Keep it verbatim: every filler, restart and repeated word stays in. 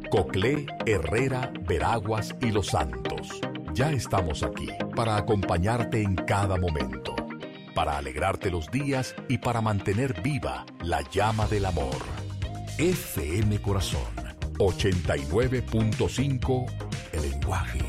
Coclé, Herrera, Veraguas y Los Santos. Ya estamos aquí para acompañarte en cada momento, para alegrarte los días y para mantener viva la llama del amor. F M Corazón ochenta y nueve punto cinco, el lenguaje